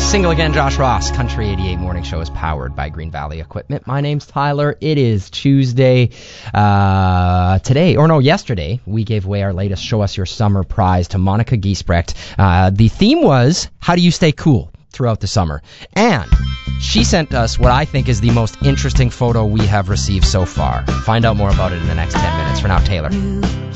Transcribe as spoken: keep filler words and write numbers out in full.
Single again, Josh Ross. Country eighty-eight Morning Show is powered by Green Valley Equipment. My name's Tyler. It is Tuesday. Uh, today, or no, yesterday, we gave away our latest Show Us Your Summer prize to Monica Giesbrecht. Uh, the theme was, how do you stay cool throughout the summer? And she sent us what I think is the most interesting photo we have received so far. Find out more about it in the next ten minutes. For now, Taylor.